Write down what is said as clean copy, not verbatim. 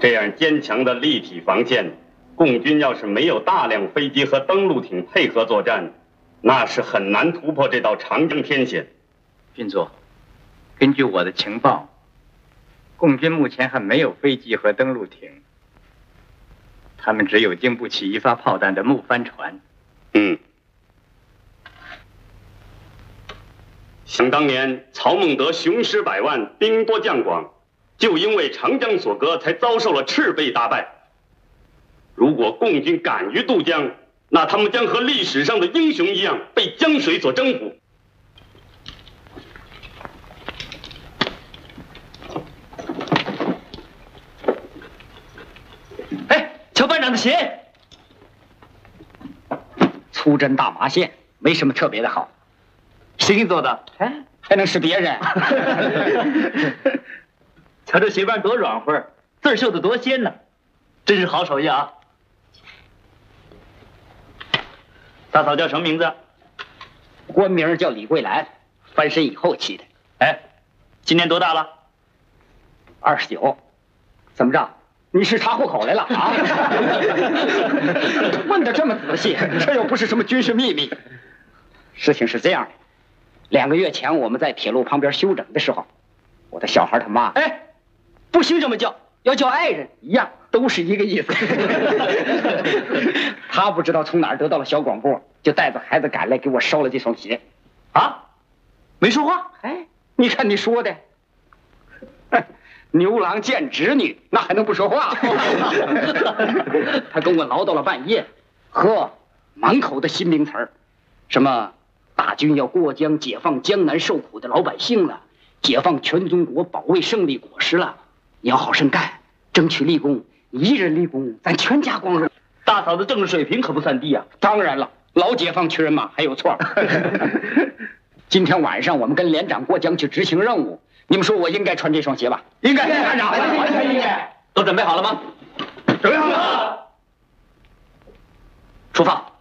这样坚强的立体防线，共军要是没有大量飞机和登陆艇配合作战，那是很难突破这道长江天险。 军座，根据我的情报，共军目前还没有飞机和登陆艇，他们只有经不起一发炮弹的木帆船。 想当年，曹孟德雄师百万，兵多将广，就因为长江所隔，才遭受了赤背大败。如果共军敢于渡江，那他们将和历史上的英雄一样，被江水所征服。 哎，乔班长的鞋，粗针大麻线，没什么特别的好。谁给你做的？哎，还能是别人？ 瞧这鞋帮多软和，字儿绣得多鲜呢，真是好手艺啊！大嫂叫什么名字？ 官名叫李桂兰，翻身以后起的。 哎，今年多大了 ？29。怎么着？你是查户口来了啊？问得这么仔细，这又不是什么军事秘密。事情是这样的，2个月前我们在铁路旁边休整的时候，我的小孩他妈， 哎，不兴这么叫，要叫爱人一样，都是一个意思。他不知道从哪儿得到了小广播，就带着孩子赶来给我捎了这双鞋。 啊？没说话？ 哎，你看你说的，牛郎见织女，那还能不说话？他跟我唠叨了半夜，呵，满口的新名词儿，什么大军要过江，解放江南受苦的老百姓了，解放全中国，保卫胜利果实了。你要好生干，争取立功，一人立功，咱全家光荣。 大嫂的政治水平可不算低啊。 当然了，老解放区人嘛，还有错。今天晚上我们跟连长过江去执行任务，你们说我应该穿这双鞋吧？应该，连长，完全应该。 都准备好了吗？ 准备好了。 出发。